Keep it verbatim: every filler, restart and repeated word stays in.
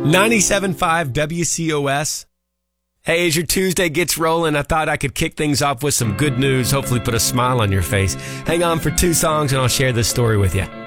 ninety-seven point five W C O S. Hey, as your Tuesday gets rolling, I thought I could kick things off with some good news, hopefully put a smile on your face. Hang on for two songs and I'll share this story with you.